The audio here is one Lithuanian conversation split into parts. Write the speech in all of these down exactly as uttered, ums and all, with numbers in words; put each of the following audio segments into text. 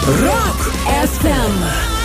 Rock F M.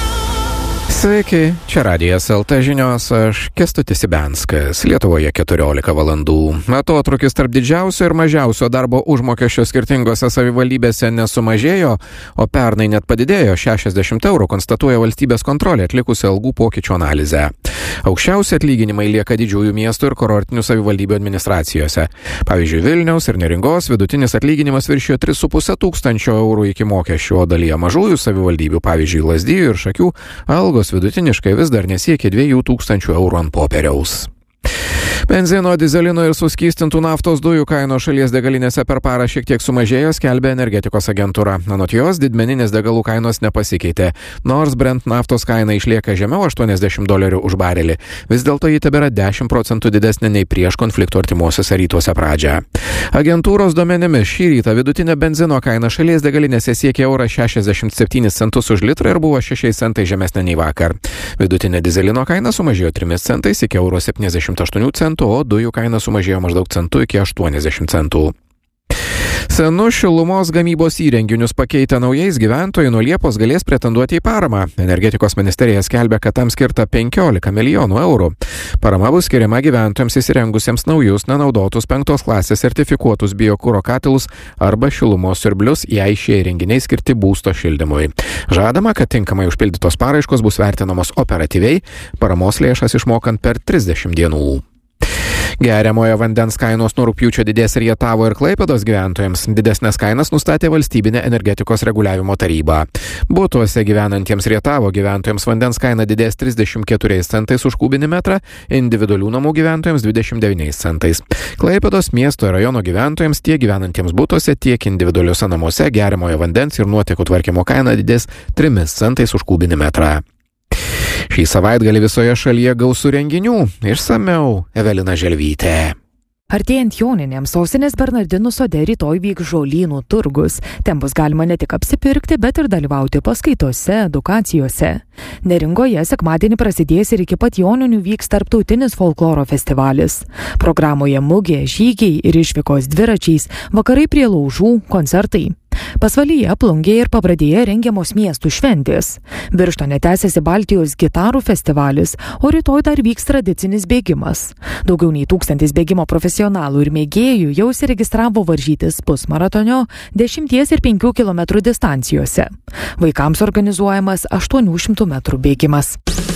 Sveiki, čia Radijas L T žinios, aš Kęstutis Ibenskas. Lietuvoje keturiolika valandų. Atotrūkis tarp didžiausio ir mažiausio darbo užmokesčio skirtingose savivaldybėse nesumažėjo, o pernai net padidėjo šešiasdešimt eurų, konstatuoja valstybės kontrolė atlikusi algų pokyčių analizę. Aukščiausi atlyginimai lieka didžiųjų miestų ir kurortinių savivaldybių administracijose. Pavyzdžiui, Vilniaus ir Neringos vidutinis atlyginimas viršijo tris su puse tūkstančio eurų iki mokesčių, o dalyje mažųjų savivaldybių, pavyzdžiui, Lazdijų ir Šakių, algos vidutiniškai vis dar nesiekia dviejų tūkstančių eurų ant popieriaus. Benzino, dizelino ir suskystintų naftos dujų kainos šalies degalinėse per parą šiek tiek sumažėjo, skelbia energetikos agentūra. Anot jos, didmeninės degalų kainos nepasikeitė, nors Brent naftos kaina išlieka žemiau aštuoniasdešimt dolerių už barelį. Vis dėlto ji tebėra dešimt procentų didesnė nei prieš konflikto artimuosiuose rytuose pradžią. Agentūros duomenimis šį rytą vidutinė benzino kaina šalies degalinėse siekė eurą šešiasdešimt septynis centus už litrą ir buvo šešiais centais žemesnė nei vakar. Vidutinė dizelino kaina sumažėjo trimis centais iki euro septyniasdešimt aštuonių centų, o dujų kaina sumažėjo maždaug centu iki aštuoniasdešimt centų. Senus šilumos gamybos įrenginius pakeitę naujais gyventojai nuo Liepos galės pretenduoti į paramą. Energetikos ministerija skelbia, kad tam skirta penkiolika milijonų eurų. Parama bus skiriama gyventojams įsirengusiems naujus, nenaudotus penktos klasės sertifikuotus biokuro katilus arba šilumos siurblius, jei šie įrenginiai skirti būsto šildymui. Žadama, kad tinkamai užpildytos paraiškos bus vertinamos operatyviai, paramos lėšas išmokant per trisdešimt dienų. Geriamojo vandens kainos nuo rugpjūčio didės Rietavo ir Klaipėdos gyventojams. Didesnės kainas nustatė valstybinė energetikos reguliavimo taryba. Butuose gyvenantiems Rietavo gyventojams vandens kaina didės trisdešimt keturiais centais už kubinį metrą, individualių namų gyventojams dvidešimt devyniais centais. Klaipėdos miesto ir rajono gyventojams tiek gyvenantiems butuose, tiek individualiuose namuose geriamojo vandens ir nuotekų tvarkymo kaina didės trimis centais už kubinį metrą. Šį savaitgalį visoje šalyje gausų renginių. Išsamiau Evelina Želvytė. Artėjant joninėms sostinės Bernardinų sode rytoj vyks žolynų turgus. Ten bus galima ne tik apsipirkti, bet ir dalyvauti paskaitose, edukacijose. Neringoje sekmadienį prasidės ir iki pat joninių vyks tarptautinis folkloro festivalis. Programoje mugė, žygiai ir išvykos dviračiais, vakarai prie laužų, koncertai. Pasvalyje, Plungėje ir Pabradėje rengiamos miestų šventės. Birštone tęsiasi Baltijos gitarų festivalis, o rytoj dar vyks tradicinis bėgimas. Daugiau nei tūkstantis bėgimo profesionalų ir mėgėjų jau įsiregistravo varžytis pusmaratonio, dešimties ir penkių kilometrų distancijose. Vaikams organizuojamas aštuonių šimtų metrų bėgimas.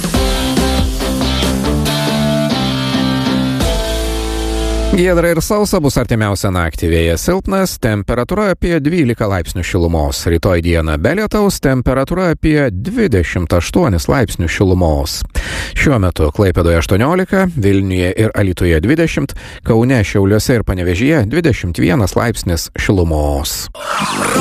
Giedra ir sausa bus artimiausią naktį, vėjas silpnas, temperatūra apie dvylika laipsnių šilumos. Rytoj dieną be lietaus, temperatūra apie dvidešimt aštuonis laipsnių šilumos. Šiuo metu Klaipėdoje aštuoniolika, Vilniuje ir Alytuje dvidešimt, Kaune, Šiauliuose ir Panevėžyje dvidešimt vienas laipsnis šilumos.